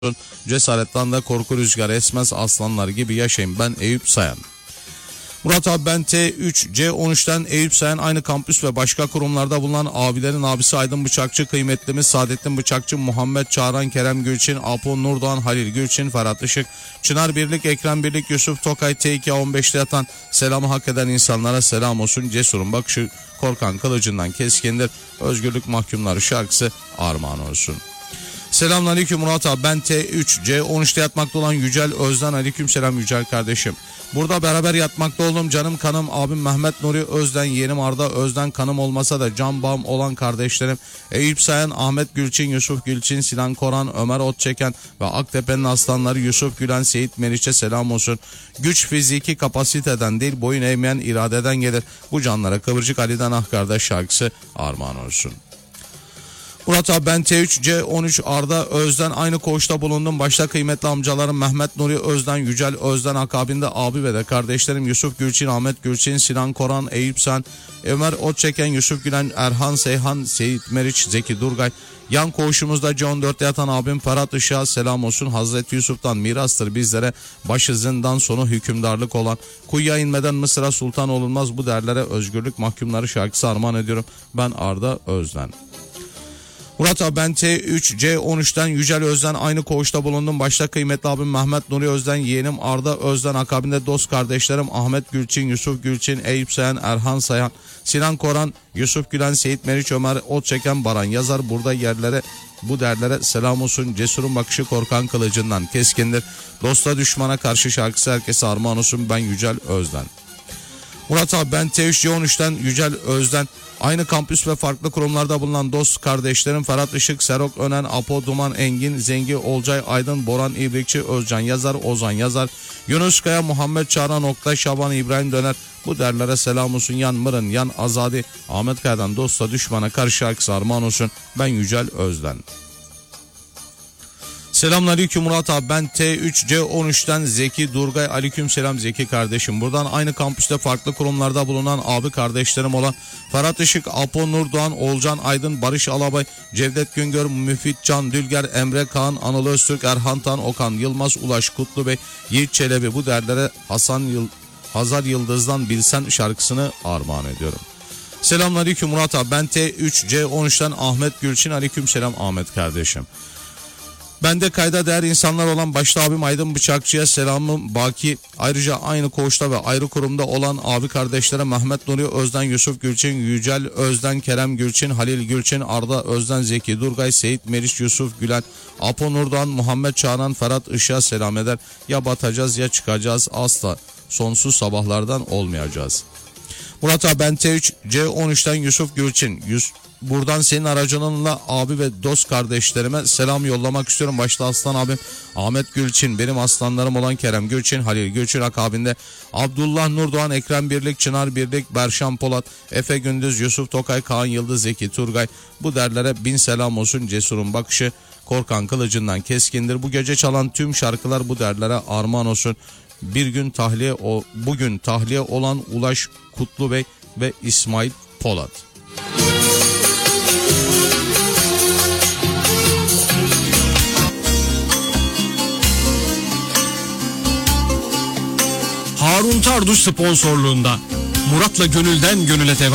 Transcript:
Cesaretten de korku rüzgarı esmez, aslanlar gibi yaşayın. Ben Eyüp Sayan. Murat abi, ben T3 C13'ten Eyüp Sayan, aynı kampüs ve başka kurumlarda bulunan abilerin abisi Aydın Bıçakçı, kıymetlimiz Saadettin Bıçakçı, Muhammed Çağran, Kerem Gülçin, Apo Nurdoğan, Halil Gülçin, Ferhat Işık, Çınar Birlik, Ekrem Birlik, Yusuf Tokay, T2A15'te yatan selamı hak eden insanlara selam olsun. Cesurun bakışı korkan kılıcından keskindir. Özgürlük mahkumları şarkısı armağan olsun. Selamünaleyküm Murat abi, ben T3 C13'te yatmakta olan Yücel Özden. Aleykümselam Yücel kardeşim. Burada beraber yatmakta olduğum canım kanım abim Mehmet Nuri Özden, yeğenim Arda Özden, kanım olmasa da can bağım olan kardeşlerim Eyüp Sayan, Ahmet Gülçin, Yusuf Gülçin, Sinan Koran, Ömer Otçeken ve Aktepe'nin aslanları Yusuf Gülen, Seyit Meriç'e selam olsun. Güç fiziki kapasiteden değil, boyun eğmeyen iradeden gelir. Bu canlara Kıvırcık Ali'den ah kardeş şarkısı armağan olsun. Murat abi, ben T3 C13 Arda Özden, aynı koğuşta bulundum. Başta kıymetli amcalarım Mehmet Nuri Özden, Yücel Özden, akabinde abi ve de kardeşlerim Yusuf Gülçin, Ahmet Gülçin, Sinan Koran, Eyüp Sayan, Ömer Otçeken, Yusuf Gülen, Erhan Seyhan, Seyit Meriç, Zeki Durgay. Yan koğuşumuzda C14'te yatan abim Ferhat Işık'a selam olsun. Hazreti Yusuf'tan mirastır bizlere, başı zindan sonu hükümdarlık olan. Kuyuya inmeden Mısır'a sultan olunmaz, bu derlere özgürlük mahkumları şarkısı armağan ediyorum. Ben Arda Özden. Murat abi, ben T3 C13'ten Yücel Özden, aynı koğuşta bulundum. Başta kıymetli abim Mehmet Nuri Özden, yeğenim Arda Özden, akabinde dost kardeşlerim Ahmet Gülçin, Yusuf Gülçin, Eyüp Sayan, Erhan Sayan, Sinan Koran, Yusuf Gülen, Seyit Meriç, Ömer Otçeken, Baran Yazar. Burada yerlere, bu derlere selam olsun. Cesurun bakışı korkan kılıcından keskindir. Dosta düşmana karşı şarkısı herkese armağan olsun. Ben Yücel Özden. Murat abi, ben T3 C13'ten Yücel Özden, aynı kampüs ve farklı kurumlarda bulunan dost kardeşlerim Ferhat Işık, Serok Önen, Apo Duman, Engin Zengi, Olcay Aydın, Boran İbrikçi, Özcan Yazar, Ozan Yazar, Yunus Kaya, Muhammed Çağran, Oktay Şaban, İbrahim Döner. Bu derlere selam olsun. Yan Mırın, Yan Azadi, Ahmet Kaya'dan dosta düşmana karşı şarkısı armağan olsun. Ben Yücel Özden. Selamünaleyküm Murat abi, ben T3 C13'ten Zeki Durgay. Aleykümselam Zeki kardeşim. Buradan aynı kampüste farklı kurumlarda bulunan abi kardeşlerim olan Ferhat Işık, Apo Nurdoğan, Olcan Aydın, Barış Alabay, Cevdet Güngör, Müfit Can Dülger, Emre Kaan, Anıl Öztürk, Erhan Tan, Okan Yılmaz, Ulaş Kutlu Bey, Yiğit Çelebi. Bu derlere Hazar Yıldız'dan Bilsen şarkısını armağan ediyorum. Selamünaleyküm Murat abi, ben T3 C13'ten Ahmet Gülçin. Aleykümselam Ahmet kardeşim. Ben de kayda değer insanlar olan başta abim Aydın Bıçakçı'ya selamım baki. Ayrıca aynı koğuşta ve ayrı kurumda olan abi kardeşlere Mehmet Nuri Özden, Yusuf Gülçin, Yücel Özden, Kerem Gülçin, Halil Gülçin, Arda Özden, Zeki Durgay, Seyit Meriç, Yusuf Gülen, Apo Nurdoğan, Muhammed Çağran, Ferhat Işık'a selam eder. Ya batacağız ya çıkacağız, asla sonsuz sabahlardan olmayacağız. Murat abi, ben T3 C13'ten Yusuf Gülçin. Buradan senin aracılığınla abi ve dost kardeşlerime selam yollamak istiyorum. Başta aslan abim Ahmet Gülçin, benim aslanlarım olan Kerem Gülçin, Halil Gülçin, akabinde Abdullah Nurdoğan, Ekrem Birlik, Çınar Birlik, Berşan Polat, Efe Gündüz, Yusuf Tokay, Kaan Yıldız, Zeki Turgay. Bu derlere bin selam olsun. Cesurun bakışı korkan kılıcından keskindir. Bu gece çalan tüm şarkılar bu derlere armağan olsun. Bugün tahliye olan Ulaş Kutlu Bey ve İsmail Polat. Harun Tarduş sponsorluğunda Murat'la gönülden gönüle devam.